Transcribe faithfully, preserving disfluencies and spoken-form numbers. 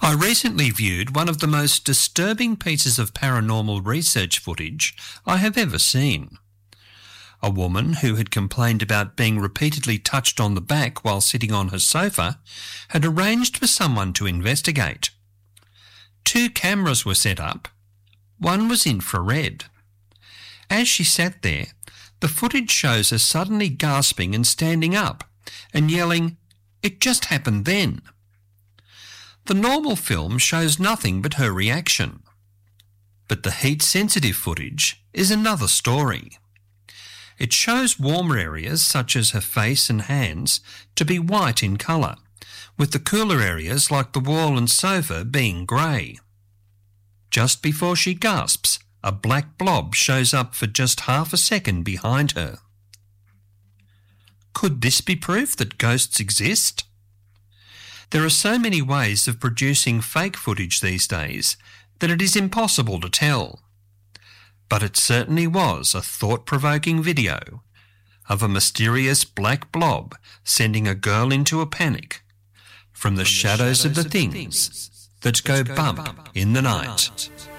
I recently viewed one of the most disturbing pieces of paranormal research footage I have ever seen. A woman who had complained about being repeatedly touched on the back while sitting on her sofa had arranged for someone to investigate. Two cameras were set up. One was infrared. As she sat there, the footage shows her suddenly gasping and standing up and yelling, "It just happened then." The normal film shows nothing but her reaction. But the heat-sensitive footage is another story. It shows warmer areas such as her face and hands to be white in colour, with the cooler areas like the wall and sofa being grey. Just before she gasps, a black blob shows up for just half a second behind her. Could this be proof that ghosts exist? There are so many ways of producing fake footage these days that it is impossible to tell. But it certainly was a thought-provoking video of a mysterious black blob sending a girl into a panic from the, from the shadows, shadows of the, of the things, things that go bump in the night.